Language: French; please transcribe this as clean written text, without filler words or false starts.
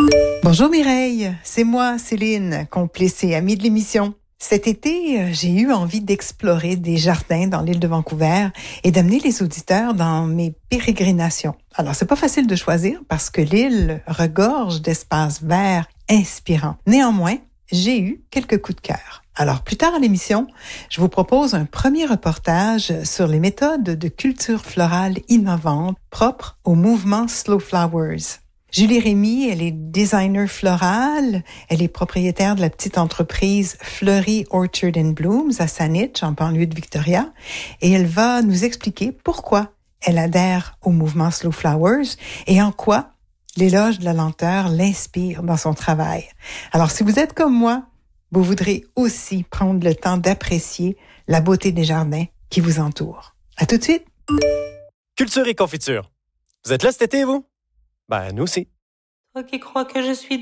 Bonjour Mireille, c'est moi Céline, complice et amie de l'émission. Cet été, j'ai eu envie d'explorer des jardins dans l'île de Vancouver et d'amener les auditeurs dans mes pérégrinations. Alors, c'est pas facile de choisir parce que l'île regorge d'espaces verts inspirants. Néanmoins, j'ai eu quelques coups de cœur. Alors, plus tard à l'émission, je vous propose un premier reportage sur les méthodes de culture florale innovantes propres au mouvement Slow Flowers. Julie Rémy, elle est designer floral, elle est propriétaire de la petite entreprise Fleury Orchard and Blooms à Saanich, en banlieue de Victoria, et elle va nous expliquer pourquoi elle adhère au mouvement Slow Flowers et en quoi l'éloge de la lenteur l'inspire dans son travail. Alors, si vous êtes comme moi, vous voudrez aussi prendre le temps d'apprécier la beauté des jardins qui vous entourent. À tout de suite! Culture et confiture. Vous êtes là cet été, vous? Ben, nous aussi. Toi qui crois que je suis